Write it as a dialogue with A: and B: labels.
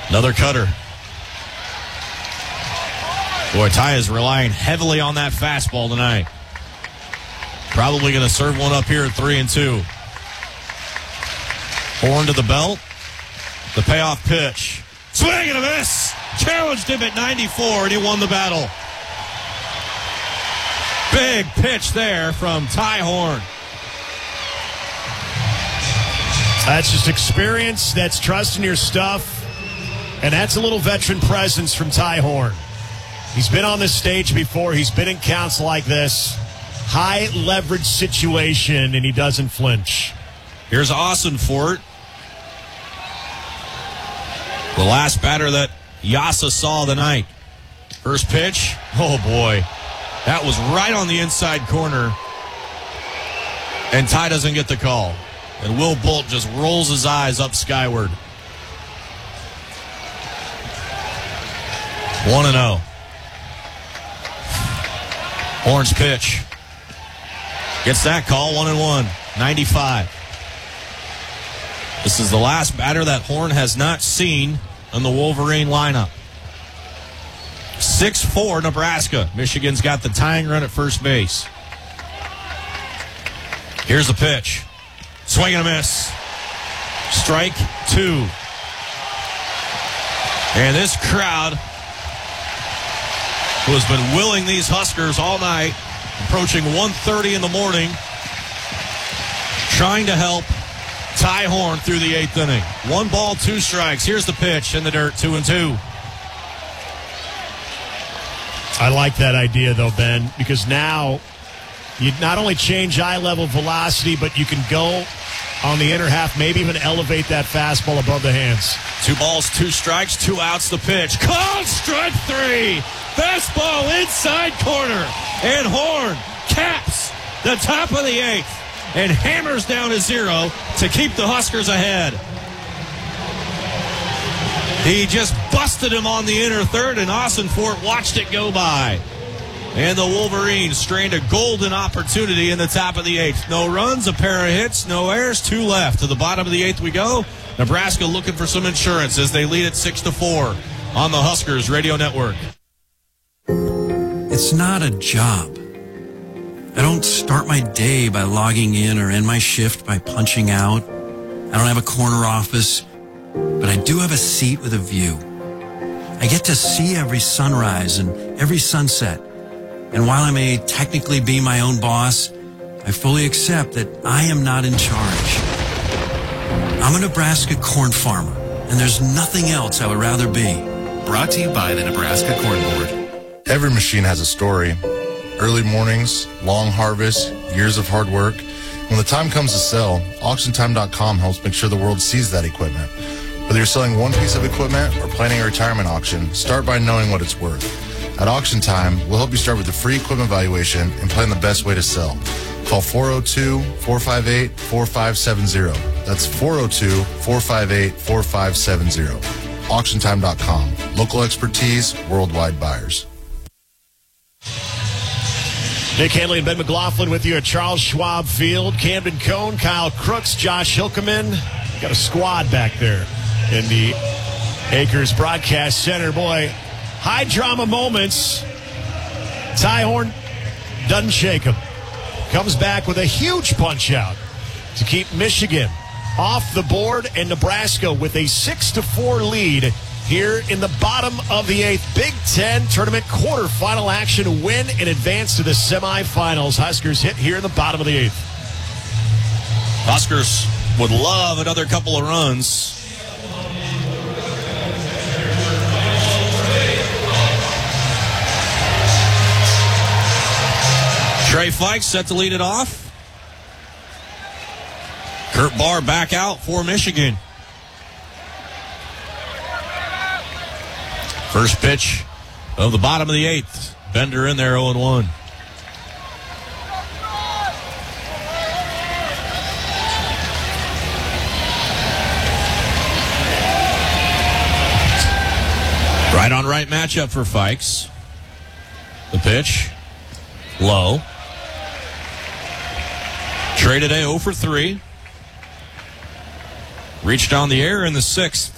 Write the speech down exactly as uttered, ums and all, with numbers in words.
A: Another cutter. Boy, Ty is relying heavily on that fastball tonight. Probably going to serve one up here at three and two. Horn to the belt. The payoff pitch. Swing and a miss. Challenged him at ninety-four, and he won the battle. Big pitch there from Ty Horn.
B: That's just experience. That's trust in your stuff. And that's a little veteran presence from Ty Horn. He's been on this stage before. He's been in counts like this. High leverage situation, and he doesn't flinch.
A: Here's Ossenfort. The last batter that Yasa saw tonight. First pitch. Oh, boy. That was right on the inside corner. And Ty doesn't get the call. And Will Bolt just rolls his eyes up skyward. one and oh. Horn's pitch. Gets that call, one and one. ninety-five. This is the last batter that Horn has not seen in the Wolverine lineup. six four Nebraska. Michigan's got the tying run at first base. Here's the pitch. Swing and a miss. Strike two. And this crowd, who has been willing these Huskers all night, approaching one thirty in the morning, trying to help Ty Horn through the eighth inning. One ball, two strikes. Here's the pitch in the dirt, two and two.
B: I like that idea, though, Ben, because now you not only change eye-level velocity, but you can go on the inner half, maybe even elevate that fastball above the hands.
A: Two balls, two strikes, two outs, the pitch. Called strike three. Fastball inside corner. And Horn caps the top of the eighth and hammers down a zero to keep the Huskers ahead. He just busted him on the inner third, and Ossenfort watched it go by. And the Wolverines strained a golden opportunity in the top of the eighth. No runs, a pair of hits, no errors, two left. To the bottom of the eighth we go. Nebraska looking for some insurance as they lead at six to four on the Huskers Radio Network.
C: It's not a job. I don't start my day by logging in or end my shift by punching out. I don't have a corner office, but I do have a seat with a view. I get to see every sunrise and every sunset. And while I may technically be my own boss, I fully accept that I am not in charge. I'm a Nebraska corn farmer, and there's nothing else I would rather be.
D: Brought to you by the Nebraska Corn Board.
E: Every machine has a story. Early mornings, long harvests, years of hard work. When the time comes to sell, auction time dot com helps make sure the world sees that equipment. Whether you're selling one piece of equipment or planning a retirement auction, start by knowing what it's worth. At Auction Time, we'll help you start with a free equipment valuation and plan the best way to sell. Call four oh two, four five eight, four five seven zero. That's four oh two, four five eight, four five seven zero. auction time dot com. Local expertise, worldwide buyers.
B: Nick Hanley and Ben McLaughlin with you at Charles Schwab Field. Camden Cohn, Kyle Crooks, Josh Hilkeman. Got a squad back there in the Acres Broadcast Center. Boy, high drama moments. Ty Horn doesn't shake him. Comes back with a huge punch out to keep Michigan off the board and Nebraska with a six to four lead here in the bottom of the eighth. Big Ten tournament quarterfinal action, win and advance to the semifinals. Huskers hit here in the bottom of the eighth.
A: Huskers would love another couple of runs. Trey Fikes set to lead it off. Kurt Barr back out for Michigan. First pitch of the bottom of the eighth. Bender in there, oh and one. Right on right matchup for Fikes. The pitch. Low. Trey today oh for three. Reached on the air in the sixth.